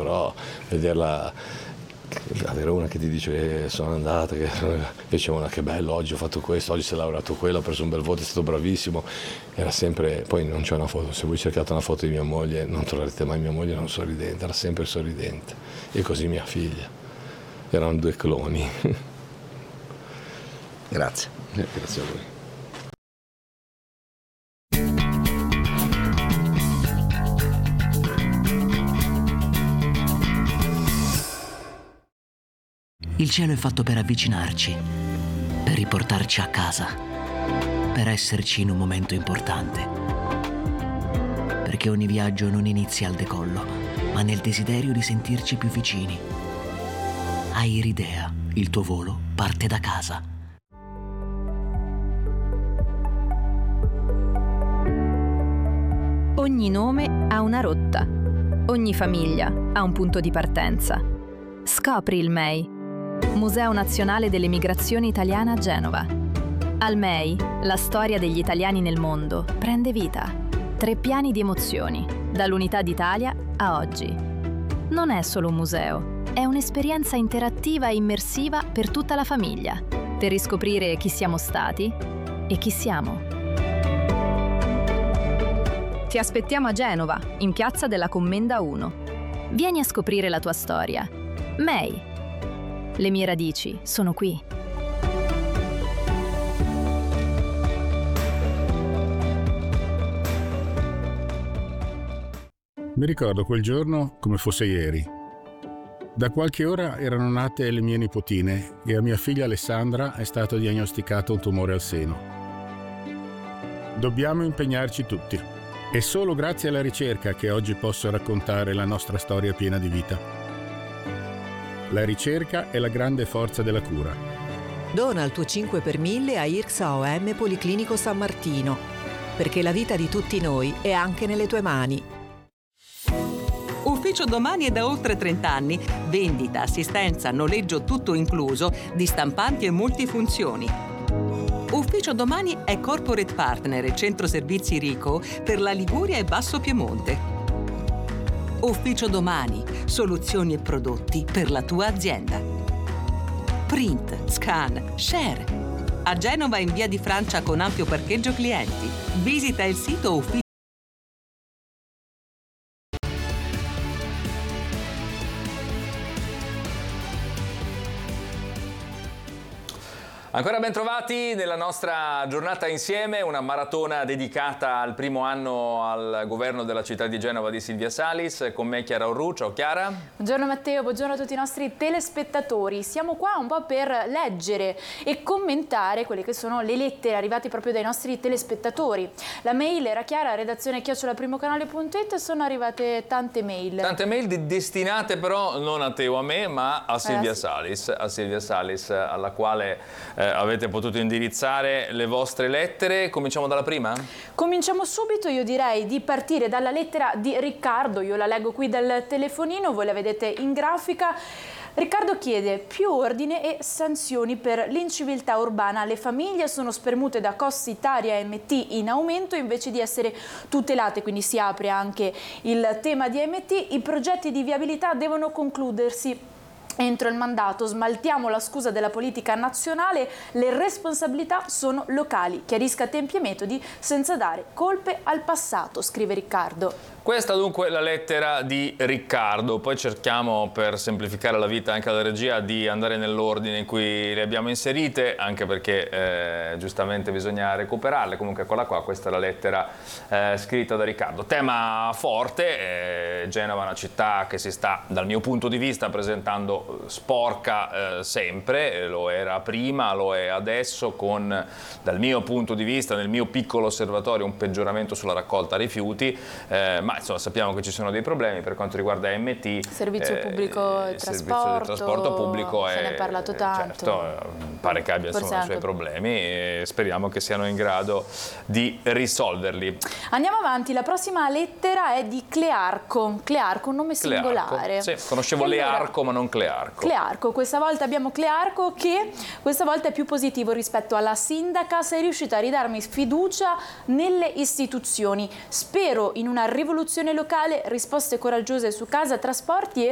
però vederla, avere una che ti dice che sono andata, che dicevano che bello, oggi ho fatto questo, oggi si è laureato quello, ha preso un bel voto, è stato bravissimo, era sempre, poi non c'è una foto, se voi cercate una foto di mia moglie non troverete mai mia moglie non sorridente, era sempre sorridente, e così mia figlia, erano due cloni. Grazie. Grazie a voi. Il cielo è fatto per avvicinarci, per riportarci a casa, per esserci in un momento importante. Perché ogni viaggio non inizia al decollo, ma nel desiderio di sentirci più vicini. Airidea, il tuo volo parte da casa. Ogni nome ha una rotta, ogni famiglia ha un punto di partenza. Scopri il MEI, Museo Nazionale delle Migrazioni Italiane a Genova. Al MEI, la storia degli italiani nel mondo prende vita. 3 piani di emozioni, dall'Unità d'Italia a oggi. Non è solo un museo, è un'esperienza interattiva e immersiva per tutta la famiglia, per riscoprire chi siamo stati e chi siamo. Ti aspettiamo a Genova, in Piazza della Commenda 1. Vieni a scoprire la tua storia. MEI. Le mie radici sono qui. Mi ricordo quel giorno come fosse ieri. Da qualche ora erano nate le mie nipotine e a mia figlia Alessandra è stato diagnosticato un tumore al seno. Dobbiamo impegnarci tutti. È solo grazie alla ricerca che oggi posso raccontare la nostra storia piena di vita. La ricerca è la grande forza della cura. Dona il tuo 5 per 1000 a IRCSA OM Policlinico San Martino, perché la vita di tutti noi è anche nelle tue mani. Ufficio Domani è da oltre 30 anni. Vendita, assistenza, noleggio tutto incluso di stampanti e multifunzioni. Ufficio Domani è corporate partner e centro servizi Rico per la Liguria e Basso Piemonte. Ufficio Domani, soluzioni e prodotti per la tua azienda. Print, scan, share. A Genova in via di Francia con ampio parcheggio clienti. Visita il sito ufficio. Ancora ben trovati nella nostra giornata insieme, una maratona dedicata al primo anno al governo della città di Genova di Silvia Salis. Con me Chiara Orru. Ciao Chiara. Buongiorno Matteo, buongiorno a tutti i nostri telespettatori. Siamo qua un po' per leggere e commentare quelle che sono le lettere arrivate proprio dai nostri telespettatori. La mail era chiara, redazione@primocanale.it, sono arrivate tante mail. Tante mail destinate però non a te o a me, ma a Silvia Salis, alla quale avete potuto indirizzare le vostre lettere. Cominciamo dalla prima? Cominciamo subito, io direi di partire dalla lettera di Riccardo, io la leggo qui dal telefonino, voi la vedete in grafica. Riccardo chiede più ordine e sanzioni per l'inciviltà urbana. Le famiglie sono spermute da costi tari AMT in aumento invece di essere tutelate, quindi si apre anche il tema di AMT. I progetti di viabilità devono concludersi entro il mandato, smaltiamo la scusa della politica nazionale, le responsabilità sono locali, chiarisca tempi e metodi senza dare colpe al passato, scrive Riccardo. Questa dunque è la lettera di Riccardo, poi cerchiamo per semplificare la vita anche alla regia di andare nell'ordine in cui le abbiamo inserite, anche perché giustamente bisogna recuperarle. Comunque eccola qua, questa è la lettera scritta da Riccardo. Tema forte, Genova è una città che si sta dal mio punto di vista presentando sporca sempre, lo era prima, lo è adesso, con dal mio punto di vista, nel mio piccolo osservatorio, un peggioramento sulla raccolta rifiuti, ma insomma sappiamo che ci sono dei problemi per quanto riguarda AMT. Servizio pubblico e trasporto pubblico, se ne è parlato tanto. Certo, pare che abbia insomma i suoi problemi e speriamo che siano in grado di risolverli. Andiamo avanti, la prossima lettera è di Clearco, un nome singolare. Sì, conoscevo Learco ma non Clearco. Clearco, questa volta abbiamo Clearco che questa volta è più positivo rispetto alla sindaca, sei riuscita a ridarmi fiducia nelle istituzioni. Spero in una rivoluzione locale, risposte coraggiose su casa, trasporti e